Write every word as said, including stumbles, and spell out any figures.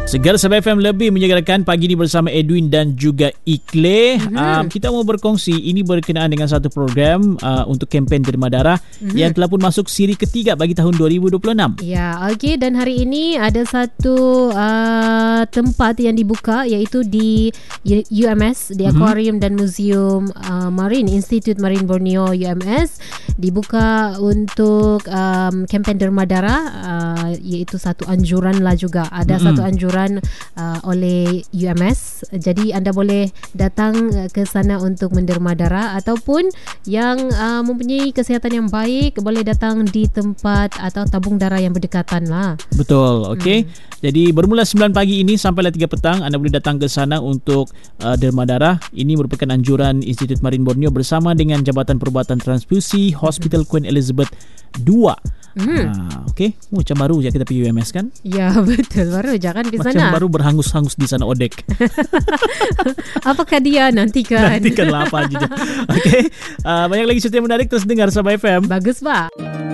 Segala Sabah F M lebih menyegerakan pagi ini bersama Edwin dan juga Ikle. Mm-hmm. Um, kita mau berkongsi, ini berkenaan dengan satu program uh, untuk kempen derma darah mm-hmm. yang telah pun masuk siri ketiga bagi tahun dua ribu dua puluh enam. Ya, okey, dan hari ini ada satu uh, tempat yang dibuka iaitu di U M S, di Aquarium mm-hmm. dan Museum uh, Marine, Institute Marine Borneo U M S, dibuka untuk um, kempen derma darah, uh, iaitu satu anjuran lah juga. Ada mm-hmm. satu anjuran Uh, oleh U M S. Jadi anda boleh datang uh, ke sana untuk menderma darah, ataupun yang uh, mempunyai kesihatan yang baik boleh datang di tempat atau tabung darah yang berdekatan lah. Betul, okey. Hmm. Jadi bermula sembilan pagi ini sampailah tiga petang, anda boleh datang ke sana untuk uh, derma darah. Ini merupakan anjuran Institut Marine Borneo bersama dengan Jabatan Perubatan Transfusi Hospital Queen Elizabeth dua. Hmm. Ha, okey, oh, macam baru je kita pergi U M S kan? Ya, betul, baru je kan di sana. Macam baru berhangus-hangus di sana odek. Apakah dia? Nantikan. Nantikanlah apa aja. Okey, uh, banyak lagi cerita yang menarik, terus dengar Sabah F M. Bagus, Pak.